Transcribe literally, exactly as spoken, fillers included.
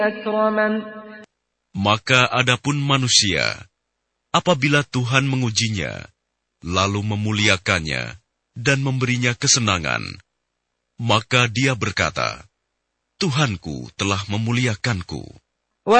أكرمن. Maka adapun manusia, apabila Tuhan mengujinya, lalu memuliakannya dan memberinya kesenangan, maka dia berkata, Tuhanku telah memuliakanku.